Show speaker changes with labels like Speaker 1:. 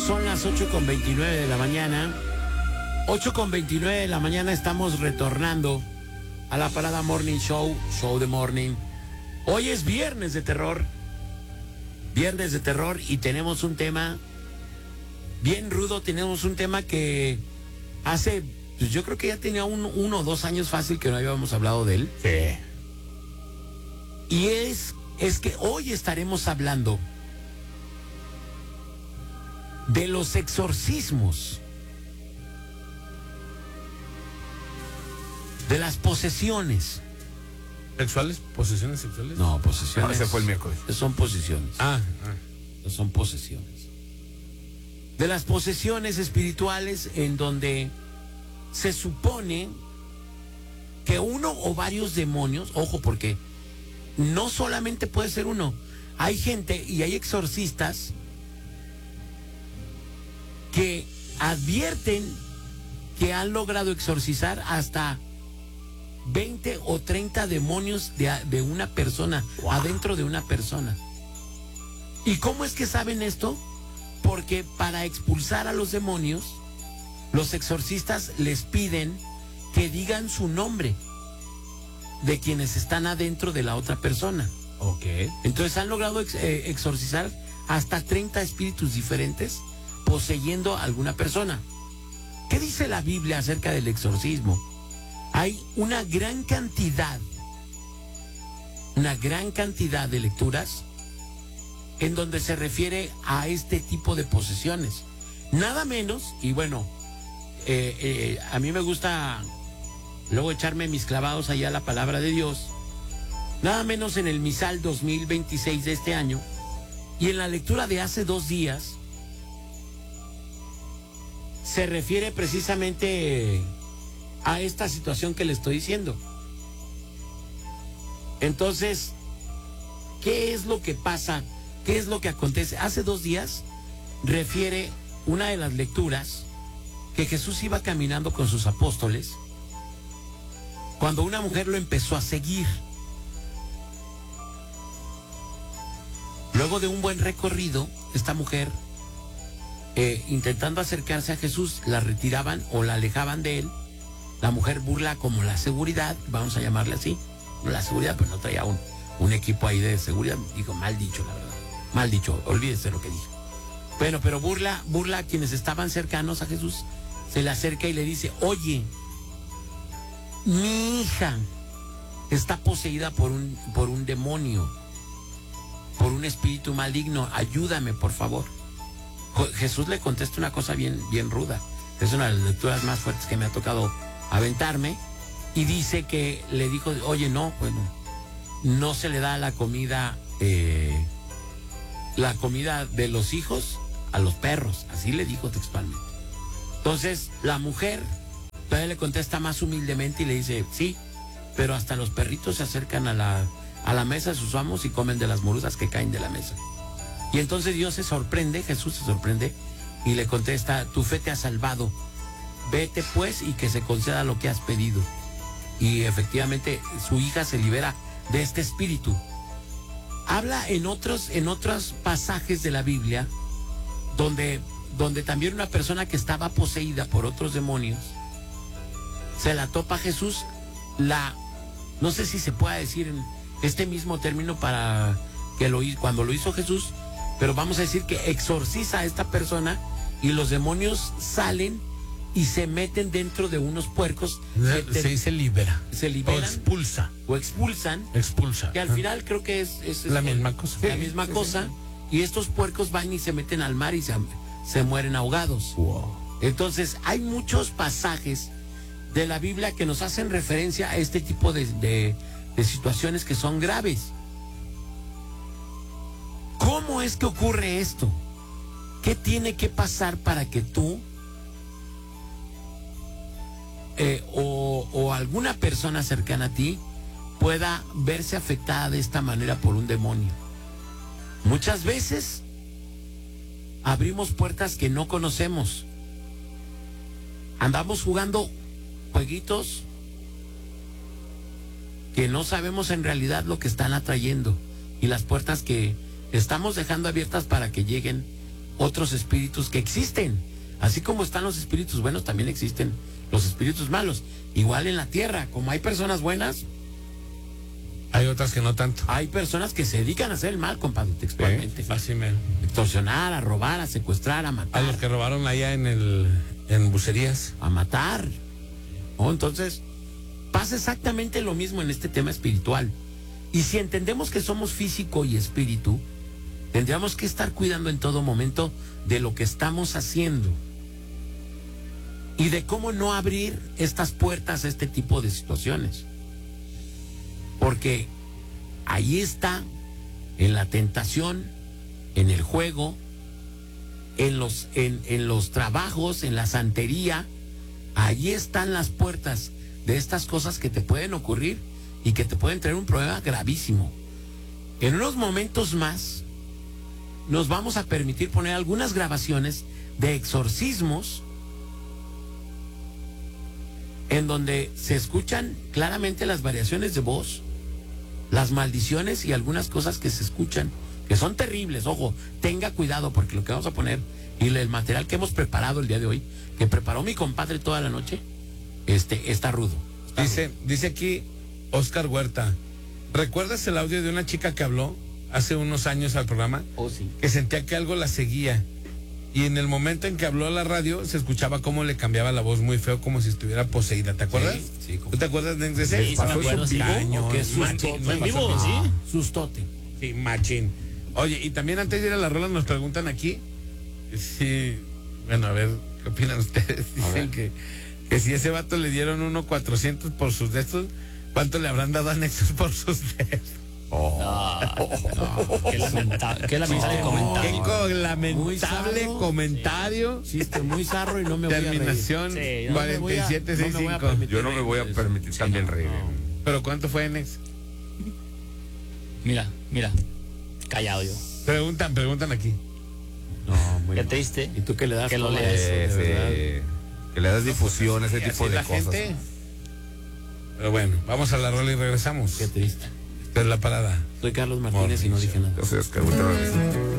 Speaker 1: Son las 8:29 de la mañana. 8:29 de la mañana, estamos retornando a la Parada Morning Show, Show de Morning. Hoy es viernes de terror. Viernes de terror y tenemos un tema bien rudo. Tenemos un tema que hace, pues yo creo que ya tenía uno o 2 años fácil que no habíamos hablado de él.
Speaker 2: Sí.
Speaker 1: Y es que hoy estaremos hablando de los exorcismos, de las posesiones.
Speaker 2: ¿Sexuales? ¿Posesiones sexuales?
Speaker 1: No, posesiones.
Speaker 2: No, ese fue el miércoles.
Speaker 1: Son posesiones. Son posesiones. De las posesiones espirituales en donde se supone que uno o varios demonios, ojo, porque no solamente puede ser uno. Hay gente y hay exorcistas que advierten que han logrado exorcizar hasta 20 o 30 demonios de una persona, wow, adentro de una persona. ¿Y cómo es que saben esto? Porque para expulsar a los demonios, los exorcistas les piden que digan su nombre de quienes están adentro de la otra persona.
Speaker 2: Ok.
Speaker 1: Entonces han logrado exorcizar hasta 30 espíritus diferentes poseyendo a alguna persona. ¿Qué dice la Biblia acerca del exorcismo? Hay una gran cantidad de lecturas en donde se refiere a este tipo de posesiones. Nada menos, y bueno, a mí me gusta luego echarme mis clavados allá a la palabra de Dios, nada menos en el Misal 2026 de este año, y en la lectura de hace 2 días, se refiere precisamente a esta situación que le estoy diciendo. Entonces, ¿qué es lo que pasa? ¿Qué es lo que acontece? Hace 2 días refiere una de las lecturas que Jesús iba caminando con sus apóstoles cuando una mujer lo empezó a seguir. Luego de un buen recorrido, esta mujer, intentando acercarse a Jesús, la retiraban o la alejaban de él. La mujer burla como la seguridad, vamos a llamarle así, la seguridad, pero no traía un equipo ahí de seguridad. Digo, mal dicho, la verdad, mal dicho, olvídese lo que dije. Bueno, pero burla a quienes estaban cercanos a Jesús. Se le acerca y le dice: oye, mi hija está poseída por un demonio, por un espíritu maligno, ayúdame, por favor. Jesús le contesta una cosa bien ruda. Es una de las lecturas más fuertes que me ha tocado aventarme. Y dice que le dijo: oye, no, bueno, no se le da la comida de los hijos a los perros. Así le dijo textualmente. Entonces la mujer todavía le contesta más humildemente y le dice: sí, pero hasta los perritos se acercan a la mesa de sus amos y comen de las morudas que caen de la mesa. Y entonces Jesús se sorprende y le contesta: tu fe te ha salvado, vete pues y que se conceda lo que has pedido. Y efectivamente su hija se libera de este espíritu. Habla en otros pasajes de la Biblia donde también una persona que estaba poseída por otros demonios se la topa a Jesús, no sé si se pueda decir en este mismo término para que cuando lo hizo Jesús, pero vamos a decir que exorciza a esta persona y los demonios salen y se meten dentro de unos puercos.
Speaker 2: Se dice libera.
Speaker 1: Se liberan.
Speaker 2: O expulsan.
Speaker 1: Expulsa. Que al final creo que es
Speaker 2: la misma cosa.
Speaker 1: La misma cosa. Sí. Y estos puercos van y se meten al mar y se mueren ahogados.
Speaker 2: Wow.
Speaker 1: Entonces hay muchos pasajes de la Biblia que nos hacen referencia a este tipo de situaciones que son graves. ¿Cómo es que ocurre esto? ¿Qué tiene que pasar para que tú o alguna persona cercana a ti pueda verse afectada de esta manera por un demonio? Muchas veces abrimos puertas que no conocemos. Andamos jugando jueguitos que no sabemos en realidad lo que están atrayendo y las puertas que estamos dejando abiertas para que lleguen otros espíritus que existen. Así como están los espíritus buenos, también existen los espíritus malos. Igual en la tierra, como hay personas buenas,
Speaker 2: hay otras que no tanto.
Speaker 1: hay personas que se dedican a hacer el mal, compadre, textualmente.
Speaker 2: Así me.
Speaker 1: Extorsionar, a robar, a secuestrar, a matar.
Speaker 2: A los que robaron allá en Bucerías.
Speaker 1: A matar. ¿No? Entonces, pasa exactamente lo mismo en este tema espiritual. Y si entendemos que somos físico y espíritu, tendríamos que estar cuidando en todo momento de lo que estamos haciendo y de cómo no abrir estas puertas a este tipo de situaciones. Porque ahí está, en la tentación, en el juego, en los trabajos, en la santería, allí están las puertas de estas cosas que te pueden ocurrir y que te pueden traer un problema gravísimo. En unos momentos más nos vamos a permitir poner algunas grabaciones de exorcismos en donde se escuchan claramente las variaciones de voz, las maldiciones y algunas cosas que se escuchan, que son terribles. Ojo, tenga cuidado, porque lo que vamos a poner y el material que hemos preparado el día de hoy, que preparó mi compadre toda la noche, está rudo.
Speaker 2: Dice aquí Oscar Huerta, ¿recuerdas el audio de una chica que habló hace unos años al programa?
Speaker 1: Oh, sí.
Speaker 2: Que sentía que algo la seguía. Y en el momento en que habló a la radio, se escuchaba cómo le cambiaba la voz muy feo, como si estuviera poseída. ¿Te acuerdas?
Speaker 1: Sí,
Speaker 2: ¿Tú te acuerdas de ese?
Speaker 3: Sí, me acuerdo, sí.
Speaker 1: ¿Qué
Speaker 2: Machín,
Speaker 3: ¿En vivo? Sí.
Speaker 1: Sustote.
Speaker 2: Sí, machín. Oye, y también antes de ir a la rola nos preguntan aquí, sí, bueno, a ver, ¿qué opinan ustedes? Dicen que si ese vato le dieron 1,400 por sus dedos, ¿cuánto le habrán dado a Nexus por sus dedos?
Speaker 3: Qué lamentable comentario.
Speaker 2: Qué lamentable comentario.
Speaker 1: Chiste muy zarro y no me voy a reír.
Speaker 2: Terminación
Speaker 3: Sí,
Speaker 2: 4765.
Speaker 4: Yo no me voy a permitir también reír.
Speaker 2: ¿Pero cuánto fue, Nex?
Speaker 3: Mira, callado yo.
Speaker 2: Preguntan aquí.
Speaker 1: No, muy
Speaker 3: Qué
Speaker 1: mal.
Speaker 3: triste.
Speaker 1: ¿Y tú qué le das?
Speaker 3: Que lo
Speaker 1: todo
Speaker 3: leas.
Speaker 1: eso, de verdad?
Speaker 4: Que le das difusión a ese
Speaker 2: Así
Speaker 4: tipo
Speaker 2: es
Speaker 4: de
Speaker 2: la
Speaker 4: cosas.
Speaker 2: gente. Pero bueno, vamos a la rola y regresamos.
Speaker 1: Qué triste.
Speaker 2: Esta es la parada.
Speaker 1: Soy Carlos Martínez y no dije nada.
Speaker 4: Yo soy Oscar Huerta.